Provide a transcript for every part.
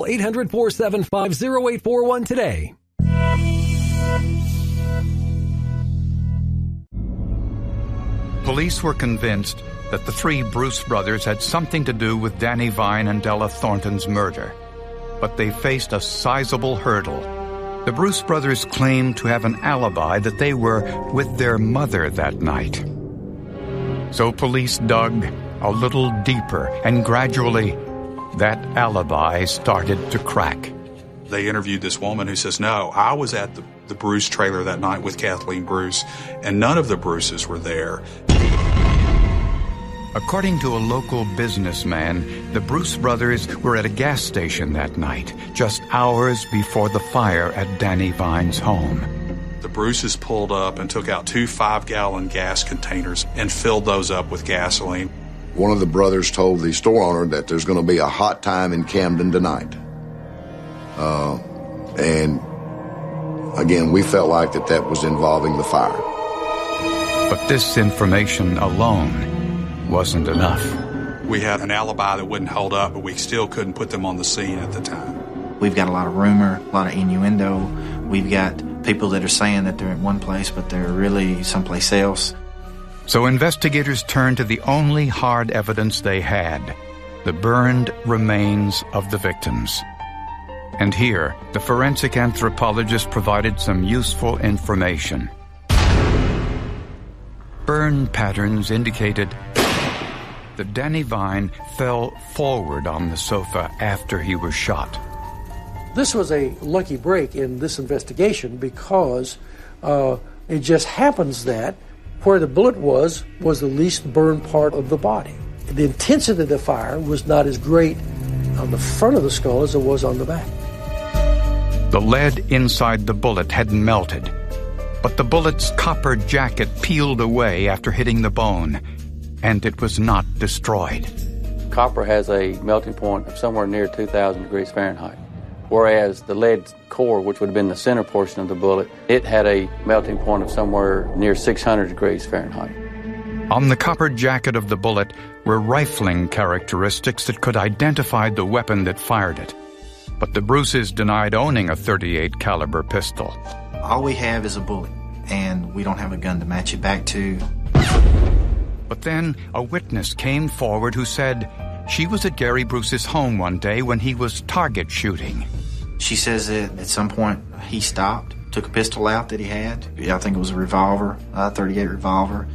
800-475-0841 today. Police were convinced that the three Bruce brothers had something to do with Danny Vine and Della Thornton's murder. But they faced a sizable hurdle. The Bruce brothers claimed to have an alibi that they were with their mother that night. So police dug a little deeper, and gradually that alibi started to crack. They interviewed this woman who says, no, I was at the Bruce trailer that night with Kathleen Bruce, and none of the Bruces were there. According to a local businessman, the Bruce brothers were at a gas station that night, just hours before the fire at Danny Vine's home. The Bruces pulled up and took out 2 5-gallon gas containers and filled those up with gasoline. One of the brothers told the store owner that there's going to be a hot time in Camden tonight. And again, we felt like that was involving the fire. But this information alone wasn't enough. We had an alibi that wouldn't hold up, but we still couldn't put them on the scene at the time. We've got a lot of rumor, a lot of innuendo. We've got people that are saying that they're in one place, but they're really someplace else. So investigators turned to the only hard evidence they had, the burned remains of the victims. And here, the forensic anthropologist provided some useful information. Burn patterns indicated that Danny Vine fell forward on the sofa after he was shot. This was a lucky break in this investigation because it just happens that where the bullet was the least burned part of the body. The intensity of the fire was not as great on the front of the skull as it was on the back. The lead inside the bullet had melted, but the bullet's copper jacket peeled away after hitting the bone, and it was not destroyed. Copper has a melting point of somewhere near 2,000 degrees Fahrenheit, whereas the lead core, which would have been the center portion of the bullet, it had a melting point of somewhere near 600 degrees Fahrenheit. On the copper jacket of the bullet were rifling characteristics that could identify the weapon that fired it. But the Bruces denied owning a .38 caliber pistol. All we have is a bullet, and we don't have a gun to match it back to. But then a witness came forward who said she was at Gary Bruce's home one day when he was target shooting. She says that at some point he stopped, took a pistol out that he had. I think it was a revolver, a .38 revolver,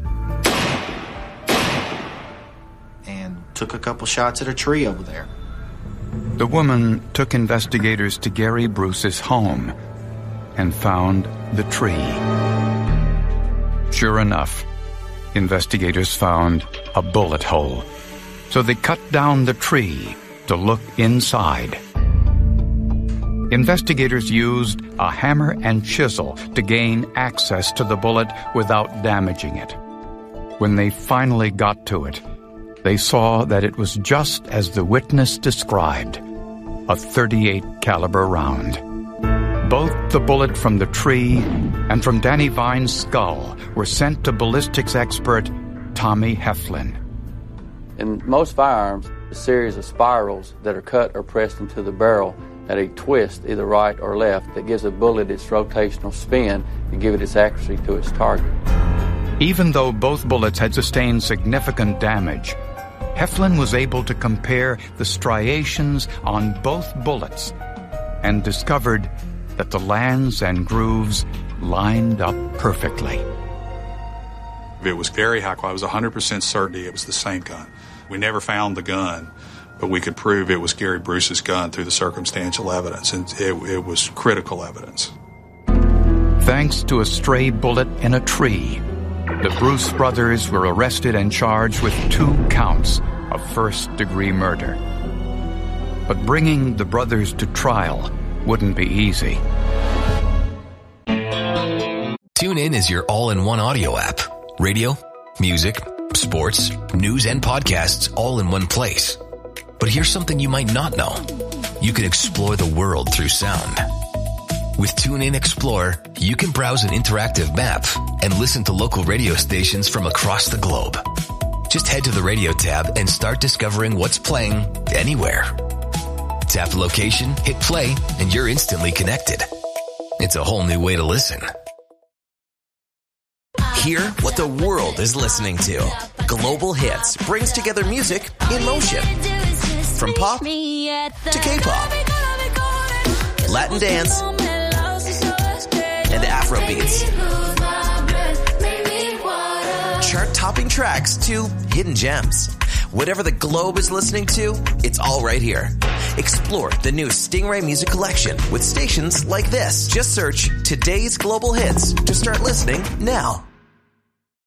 and took a couple shots at a tree over there. The woman took investigators to Gary Bruce's home and found the tree. Sure enough, investigators found a bullet hole. So they cut down the tree to look inside. Investigators used a hammer and chisel to gain access to the bullet without damaging it. When they finally got to it, they saw that it was just as the witness described, a .38 caliber round. Both the bullet from the tree and from Danny Vine's skull were sent to ballistics expert Tommy Heflin. In most firearms, a series of spirals that are cut or pressed into the barrel at a twist, either right or left, that gives a bullet its rotational spin to give it its accuracy to its target. Even though both bullets had sustained significant damage, Heflin was able to compare the striations on both bullets and discovered that the lands and grooves lined up perfectly. It was very high quality. It was 100% certainty it was the same gun. We never found the gun, but we could prove it was Gary Bruce's gun through the circumstantial evidence, and it was critical evidence. Thanks to a stray bullet in a tree, the Bruce brothers were arrested and charged with 2 counts of first-degree murder. But bringing the brothers to trial wouldn't be easy. TuneIn is your all-in-one audio app. Radio, music, sports, news, and podcasts all in one place. But here's something you might not know. You can explore the world through sound. With TuneIn Explorer, you can browse an interactive map and listen to local radio stations from across the globe. Just head to the radio tab and start discovering what's playing anywhere. Tap the location, hit play, and you're instantly connected. It's a whole new way to listen. Hear what the world is listening to. Global Hits brings together music in motion. From pop to K-pop, Latin dance, and Afro beats. Chart-topping tracks to hidden gems. Whatever the globe is listening to, it's all right here. Explore the new Stingray Music Collection with stations like this. Just search Today's Global Hits to start listening now.